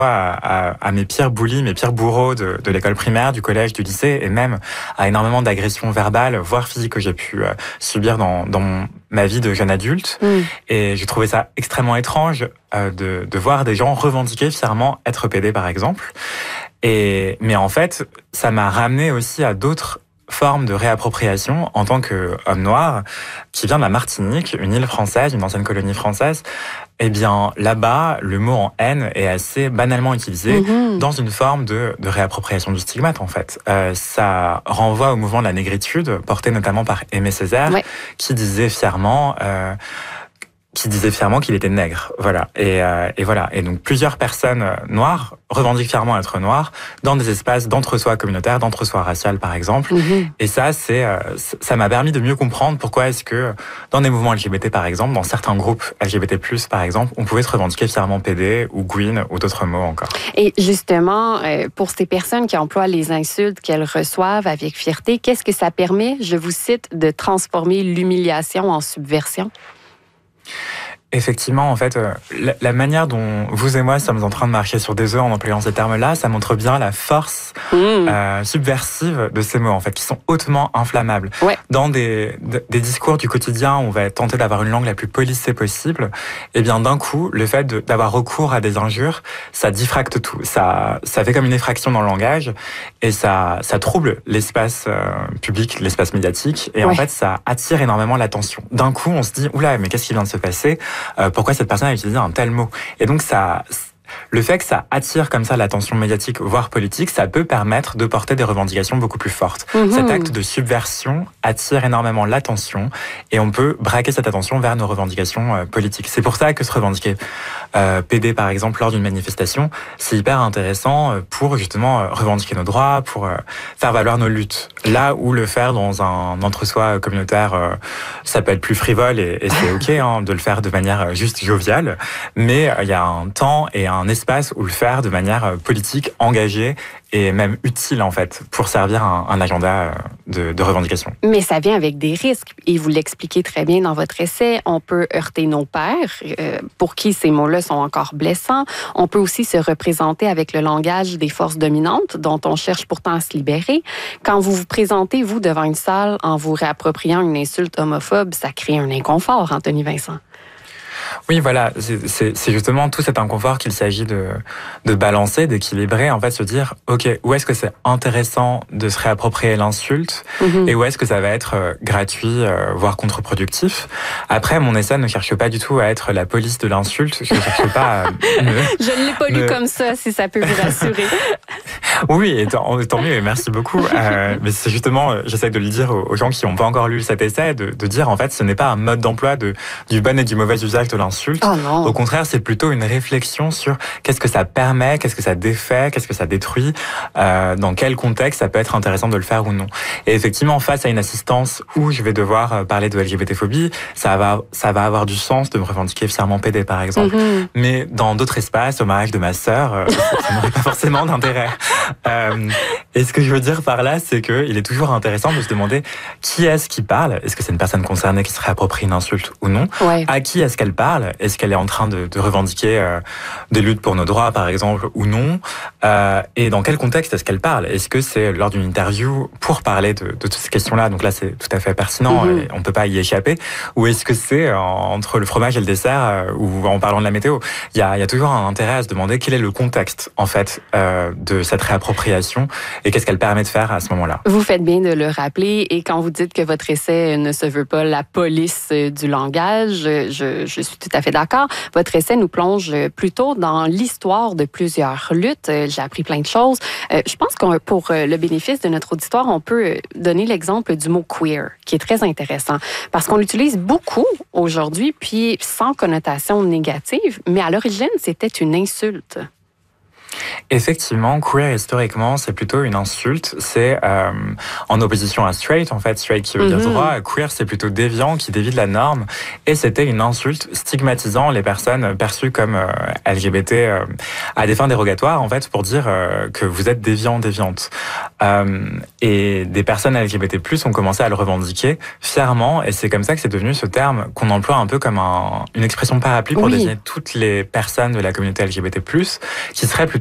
à mes pires bullies, mes pires bourreaux de l'école primaire, du collège, du lycée, et même à énormément d'agressions verbales, voire physiques que j'ai pu subir dans ma vie de jeune adulte. Et j'ai trouvé ça extrêmement étrange de voir des gens revendiquer fièrement être PD, par exemple. Mais en fait, ça m'a ramené aussi à d'autres forme de réappropriation en tant qu'homme noir qui vient de la Martinique, une île française, une ancienne colonie française. Eh bien, là-bas, le mot en haine est assez banalement utilisé dans une forme de réappropriation du stigmate, en fait. Ça renvoie au mouvement de la négritude, porté notamment par Aimé Césaire, qui disait fièrement qu'il était nègre, voilà. Et voilà. Et donc plusieurs personnes noires revendiquent fièrement être noires dans des espaces d'entre-soi communautaire, d'entre-soi racial, par exemple. Et ça m'a permis de mieux comprendre pourquoi est-ce que dans des mouvements LGBT, par exemple, dans certains groupes LGBT+, par exemple, on pouvait se revendiquer fièrement PD ou Gwyn ou d'autres mots encore. Et justement, pour ces personnes qui emploient les insultes qu'elles reçoivent avec fierté, qu'est-ce que ça permet, je vous cite, de transformer l'humiliation en subversion? Effectivement, en fait, la manière dont vous et moi sommes en train de marcher sur des œufs en employant ces termes-là, ça montre bien la force subversive de ces mots, en fait, qui sont hautement inflammables. Dans des discours du quotidien où on va tenter d'avoir une langue la plus policée possible, eh bien, d'un coup, le fait d'avoir recours à des injures, ça diffracte tout. Ça fait comme une effraction dans le langage et ça trouble l'espace public, l'espace médiatique. Et en fait, ça attire énormément l'attention. D'un coup, on se dit, oula, mais qu'est-ce qui vient de se passer? Pourquoi cette personne a utilisé un tel mot? Et donc le fait que ça attire comme ça l'attention médiatique, voire politique, ça peut permettre de porter des revendications beaucoup plus fortes. Cet acte de subversion attire énormément l'attention et on peut braquer cette attention vers nos revendications politiques. C'est pour ça que se revendiquer PD, par exemple, lors d'une manifestation, c'est hyper intéressant pour justement revendiquer nos droits, pour faire valoir nos luttes. Là où le faire dans un entre-soi communautaire, ça peut être plus frivole et c'est OK de le faire de manière juste joviale, mais il y a un temps et un espace où le faire de manière politique, engagée et même utile, en fait, pour servir un agenda de revendication. Mais ça vient avec des risques. Et vous l'expliquez très bien dans votre essai. On peut heurter nos pairs, pour qui ces mots-là sont encore blessants. On peut aussi se représenter avec le langage des forces dominantes, dont on cherche pourtant à se libérer. Quand vous vous présentez, vous, devant une salle, en vous réappropriant une insulte homophobe, ça crée un inconfort, Anthony Vincent. Oui, voilà, c'est justement tout cet inconfort qu'il s'agit de balancer, d'équilibrer, en fait, se dire, OK, où est-ce que c'est intéressant de se réapproprier l'insulte et où est-ce que ça va être gratuit, voire contre-productif. Après, mon essai ne cherche pas du tout à être la police de l'insulte, je ne cherche pas à Je ne l'ai pas lu comme ça, si ça peut vous rassurer. Oui, et tant mieux, et merci beaucoup. Mais c'est justement, j'essaie de le dire aux gens qui n'ont pas encore lu cet essai, de dire, en fait, ce n'est pas un mode d'emploi du bon et du mauvais usage de l'insulte. Oh non. Au contraire, c'est plutôt une réflexion sur qu'est-ce que ça permet, qu'est-ce que ça défait, qu'est-ce que ça détruit, dans quel contexte ça peut être intéressant de le faire ou non. Et effectivement, face à une assistance où je vais devoir parler de LGBT-phobie, ça va avoir du sens de me revendiquer fièrement PD, par exemple. Mais dans d'autres espaces, au mariage de ma sœur, ça n'aurait pas forcément d'intérêt. Et ce que je veux dire par là, c'est qu'il est toujours intéressant de se demander qui est-ce qui parle. Est-ce que c'est une personne concernée qui se réapproprie une insulte ou non? À qui est-ce qu'elle parle? Est-ce qu'elle est en train de revendiquer des luttes pour nos droits, par exemple, ou non? Et dans quel contexte est-ce qu'elle parle? Est-ce que c'est lors d'une interview pour parler de toutes ces questions-là? Donc là, c'est tout à fait pertinent et on ne peut pas y échapper. Ou est-ce que c'est entre le fromage et le dessert ou en parlant de la météo? Il y a toujours un intérêt à se demander quel est le contexte, en fait, de cette réappropriation et qu'est-ce qu'elle permet de faire à ce moment-là. Vous faites bien de le rappeler et quand vous dites que votre essai ne se veut pas la police du langage, je suis tout à fait d'accord. Votre essai nous plonge plutôt dans l'histoire de plusieurs luttes. J'ai appris plein de choses. Je pense que pour le bénéfice de notre auditoire, on peut donner l'exemple du mot queer, qui est très intéressant, parce qu'on l'utilise beaucoup aujourd'hui, puis sans connotation négative, mais à l'origine, c'était une insulte. Effectivement, queer historiquement, c'est plutôt une insulte. C'est en opposition à straight, en fait, straight qui veut dire droit. Queer, c'est plutôt déviant, qui dévie de la norme. Et c'était une insulte stigmatisant les personnes perçues comme LGBT à des fins dérogatoires, en fait, pour dire que vous êtes déviant, déviante. Et des personnes LGBT+, ont commencé à le revendiquer fièrement, et c'est comme ça que c'est devenu ce terme qu'on emploie un peu comme une expression parapluie pour désigner toutes les personnes de la communauté LGBT+, qui seraient plutôt